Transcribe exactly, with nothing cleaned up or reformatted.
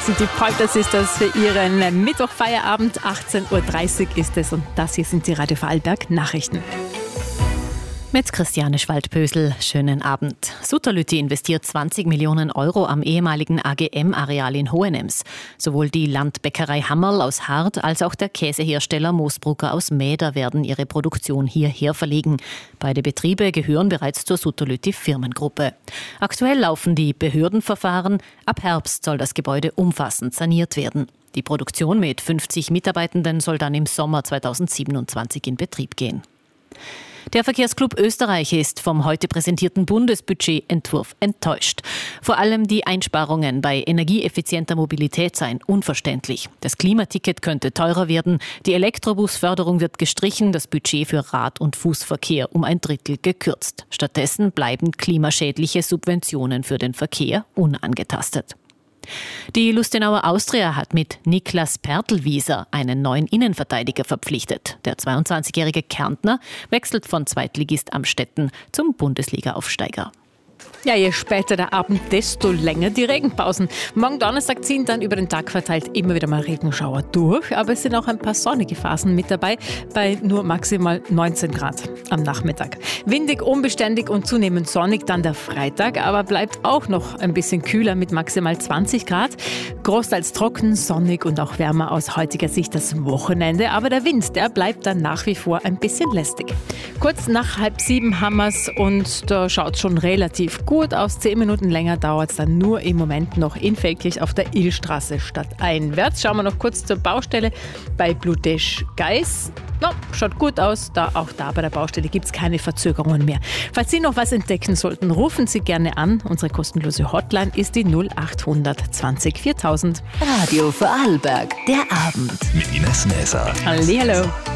Das sind die Polter Sisters für ihren Mittwochfeierabend. achtzehn Uhr dreißig ist es und das hier sind die Radio Vorarlberg Nachrichten. Mit Christiane Schwaldbösel, schönen Abend. Sutterlütti investiert zwanzig Millionen Euro am ehemaligen A G M-Areal in Hohenems. Sowohl die Landbäckerei Hammerl aus Hart als auch der Käsehersteller Moosbrucker aus Mäder werden ihre Produktion hierher verlegen. Beide Betriebe gehören bereits zur Sutterlütti Firmengruppe. Aktuell laufen die Behördenverfahren. Ab Herbst soll das Gebäude umfassend saniert werden. Die Produktion mit fünfzig Mitarbeitenden soll dann im Sommer zweitausendsiebenundzwanzig in Betrieb gehen. Der Verkehrsclub Österreich ist vom heute präsentierten Bundesbudgetentwurf enttäuscht. Vor allem die Einsparungen bei energieeffizienter Mobilität seien unverständlich. Das Klimaticket könnte teurer werden, die Elektrobusförderung wird gestrichen, das Budget für Rad- und Fußverkehr um ein Drittel gekürzt. Stattdessen bleiben klimaschädliche Subventionen für den Verkehr unangetastet. Die Lustenauer Austria hat mit Niklas Pertlwieser einen neuen Innenverteidiger verpflichtet. Der zweiundzwanzigjährige Kärntner wechselt von Zweitligist Amstetten zum Bundesliga-Aufsteiger. Ja, je später der Abend, desto länger die Regenpausen. Morgen Donnerstag ziehen dann über den Tag verteilt immer wieder mal Regenschauer durch, aber es sind auch ein paar sonnige Phasen mit dabei, bei nur maximal neunzehn Grad am Nachmittag. Windig, unbeständig und zunehmend sonnig dann der Freitag, aber bleibt auch noch ein bisschen kühler mit maximal zwanzig Grad. Großteils trocken, sonnig und auch wärmer aus heutiger Sicht das Wochenende, aber der Wind, der bleibt dann nach wie vor ein bisschen lästig. Kurz nach halb sieben haben wir's und da schaut es schon relativ gut aus. Zehn Minuten länger dauert es dann nur im Moment noch in Feldkirch auf der Illstraße stadteinwärts. Schauen wir noch kurz zur Baustelle bei Bludesch-Geis. No, schaut gut aus. Da, auch da bei der Baustelle gibt es keine Verzögerungen mehr. Falls Sie noch was entdecken sollten, rufen Sie gerne an. Unsere kostenlose Hotline ist die null achthundert zwanzig viertausend. Radio Vorarlberg, der Abend. Mit Ines Näser. Hallihallo.